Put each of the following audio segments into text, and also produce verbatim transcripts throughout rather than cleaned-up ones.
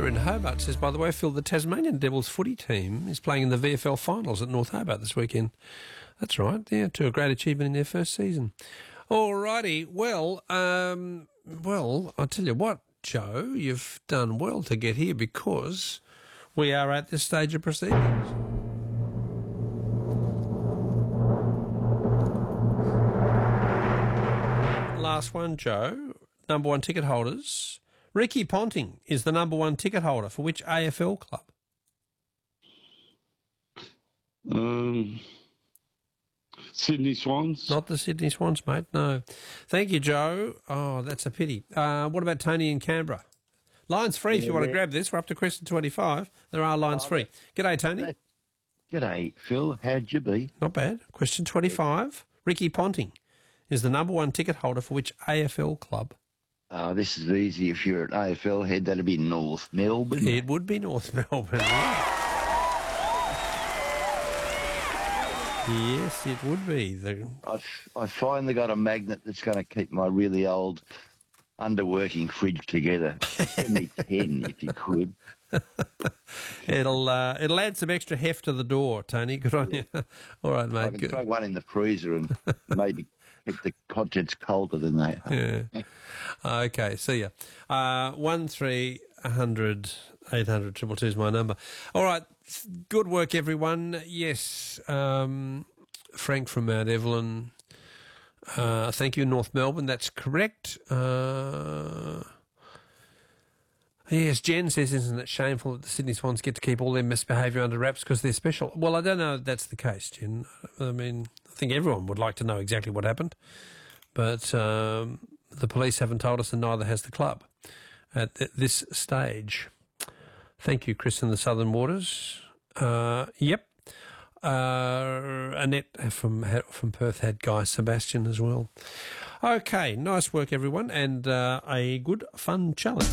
in Hobart says, by the way, Phil, the Tasmanian Devils footy team is playing in the V F L finals at North Hobart this weekend. That's right, yeah, to a great achievement in their first season. All righty, well, um, well, I'll tell you what, Joe, you've done well to get here because we are at this stage of proceedings. Last one, Joe. Number one ticket holders. Ricky Ponting is the number one ticket holder for which A F L club? Um, Sydney Swans. Not the Sydney Swans, mate, no. Thank you, Joe. Oh, that's a pity. Uh, what about Tony in Canberra? Lines free if you want to grab this. We're up to question twenty-five. There are lines free. G'day, Tony. G'day, Phil. How'd you be? Not bad. Question twenty-five. Ricky Ponting is the number one ticket holder for which A F L club? Oh, this is easy. If you're an A F L head, that'd be North Melbourne. It would be North Melbourne. Yes, it would be. The... I've, I finally got a magnet that's going to keep my really old underworking fridge together. Give me ten if you could. it'll uh, it'll add some extra heft to the door, Tony. Good on you. All right, mate. I can Good. throw one in the freezer and maybe keep the contents colder than that. Yeah. Okay, see ya. Uh, one three hundred eight hundred triple two is my number. All right, good work, everyone. Yes, um, Frank from Mount Evelyn. Uh, thank you, North Melbourne. That's correct. Uh, yes, Jen says, isn't it shameful that the Sydney Swans get to keep all their misbehaviour under wraps because they're special? Well, I don't know if that's the case, Jen. I mean, I think everyone would like to know exactly what happened, but um, the police haven't told us and neither has the club at th- this stage. Thank you, Chris in the Southern Waters. Uh, yep. Uh, Annette from from Perth had Guy Sebastian as well. Okay, nice work, everyone, and uh, a good, fun challenge.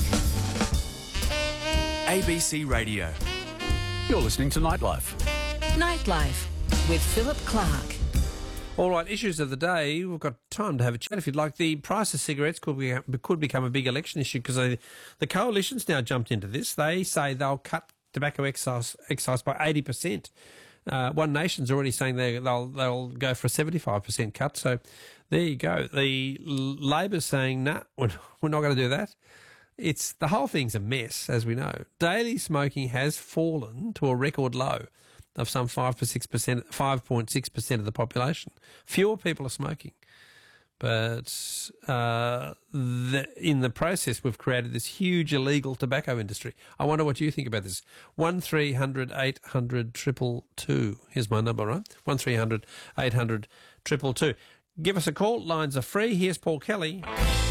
A B C Radio. You're listening to Nightlife. Nightlife with Philip Clark. All right, issues of the day. We've got time to have a chat if you'd like. The price of cigarettes could be, could become a big election issue because the coalition's now jumped into this. They say they'll cut tobacco excise, excise by eighty percent. Uh, One Nation's already saying they, they'll they'll go for a seventy-five percent cut. So there you go. The Labor's saying, nah, we're, we're not going to do that. It's the whole thing's a mess, as we know. Daily smoking has fallen to a record low of some five to six percent, five point six percent of the population. Fewer people are smoking. But uh, the, in the process, we've created this huge illegal tobacco industry. I wonder what you think about this. one three hundred eight hundred triple two. Here's my number, right? one three hundred eight hundred triple two. Give us a call. Lines are free. Here's Paul Kelly.